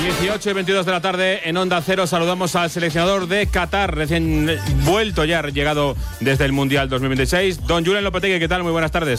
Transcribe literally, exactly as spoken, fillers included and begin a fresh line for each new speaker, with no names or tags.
dieciocho y veintidós de la tarde en Onda Cero. Saludamos al seleccionador de Qatar, recién vuelto ya, llegado desde el Mundial dos mil veintiséis. Don Julen Lopetegui, ¿qué tal? Muy buenas tardes.